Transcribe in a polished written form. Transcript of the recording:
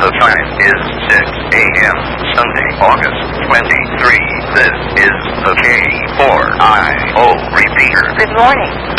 The time is 6 a.m. Sunday, August 23. This is the K4IO repeater. Good morning.